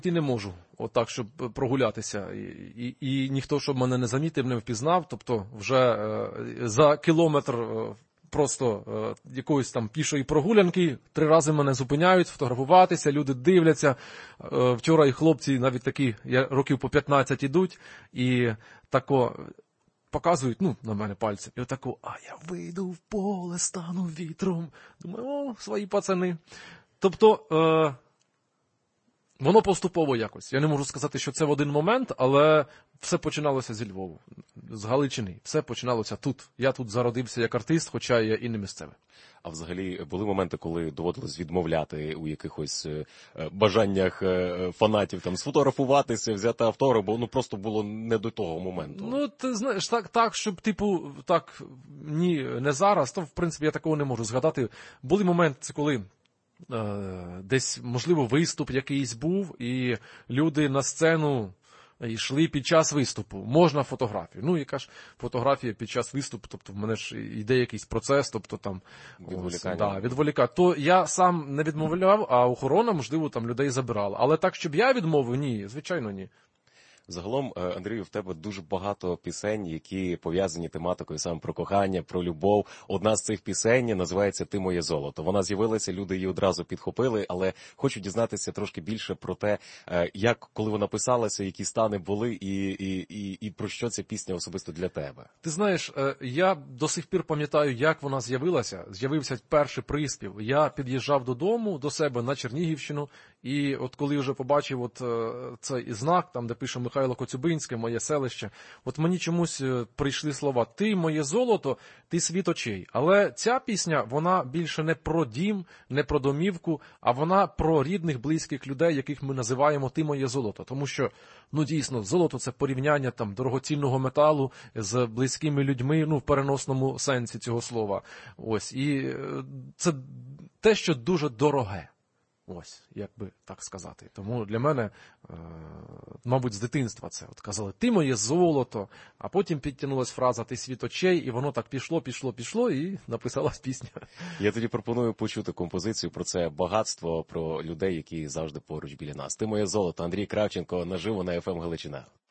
І не можу, отак, щоб прогулятися. І ніхто, щоб мене не замітив, не впізнав. Тобто вже за кілометр просто якоїсь там пішої прогулянки 3 рази мене зупиняють, фотографуватися, люди дивляться. Вчора і хлопці навіть такі, років по 15 ідуть, і тако показують, на мене пальцем. І отако, а я вийду в поле, стану вітром. Думаю, свої пацани. Тобто, воно поступово якось. Я не можу сказати, що це в один момент, але все починалося зі Львову, з Галичини. Все починалося тут. Я тут зародився як артист, хоча я і не місцевий. А взагалі були моменти, коли доводилось відмовляти у якихось бажаннях фанатів там сфотографуватися, взяти автограф, бо просто було не до того моменту? Ти знаєш, так, щоб ні, не зараз, то в принципі я такого не можу згадати. Були моменти, коли десь, можливо, виступ якийсь був, і люди на сцену йшли під час виступу. Можна фотографію. Яка ж фотографія під час виступу, тобто в мене ж йде якийсь процес, тобто там відволікання. То я сам не відмовляв, а охорона, можливо, там людей забирала. Але так, щоб я відмовив, ні, звичайно, ні. Загалом, Андрію, в тебе дуже багато пісень, які пов'язані тематикою саме про кохання, про любов. Одна з цих пісень називається «Ти моє золото». Вона з'явилася, люди її одразу підхопили, але хочу дізнатися трошки більше про те, коли вона писалася, які стани були і про що ця пісня особисто для тебе. Ти знаєш, я до сих пір пам'ятаю, як вона з'явилася. З'явився перший приспів. Я під'їжджав додому, до себе на Чернігівщину, і от коли вже побачив цей знак, там де пише Михайло Коцюбинське, моє селище, от мені чомусь прийшли слова «Ти моє золото, ти світ очей». Але ця пісня, вона більше не про дім, не про домівку, а вона про рідних, близьких людей, яких ми називаємо «Ти моє золото». Тому що, дійсно, золото – це порівняння там дорогоцінного металу з близькими людьми, в переносному сенсі цього слова. Ось, і це те, що дуже дороге. Ось, як би так сказати. Тому для мене, мабуть, з дитинства це. От казали, ти моє золото, а потім підтягнулась фраза «ти світ очей», і воно так пішло, і написалась пісня. Я тоді пропоную почути композицію про це багатство, про людей, які завжди поруч біля нас. «Ти моє золото», Андрій Кравченко, наживо на FM Галичина.